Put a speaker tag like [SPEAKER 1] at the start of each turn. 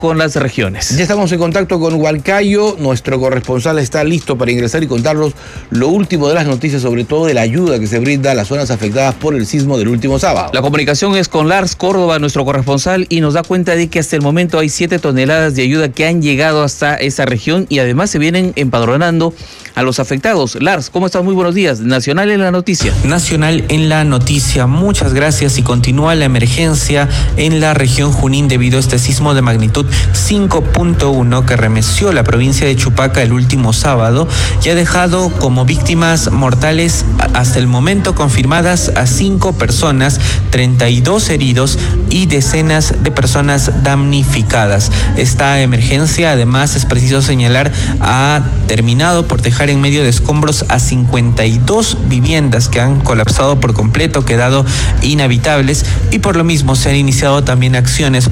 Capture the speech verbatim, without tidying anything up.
[SPEAKER 1] con las regiones.
[SPEAKER 2] Ya estamos en contacto con Huancayo, nuestro corresponsal está listo para ingresar y contarnos lo último de las noticias, sobre todo de la ayuda que se brinda a las zonas afectadas por el sismo del último sábado.
[SPEAKER 1] La comunicación es con Lars Córdoba, nuestro corresponsal, y nos da cuenta de que hasta el momento hay siete toneladas de ayuda que han llegado hasta esa región y además se vienen empadronando a los afectados. Lars, ¿cómo estás? Muy buenos días. Nacional en la noticia.
[SPEAKER 3] Nacional en la noticia. Muchas gracias. Y continúa la emergencia en la región Junín debido a este sismo de magnitud cinco punto uno que remeció la provincia de Chupaca el último sábado y ha dejado como víctimas mortales hasta el momento confirmadas a cinco personas, treinta y dos heridos y decenas de personas damnificadas. Esta emergencia, además, es preciso señalar, ha terminado por dejar en medio de escombros a cincuenta y dos viviendas que han colapsado por completo, quedado inhabitables, y por lo mismo se han iniciado también acciones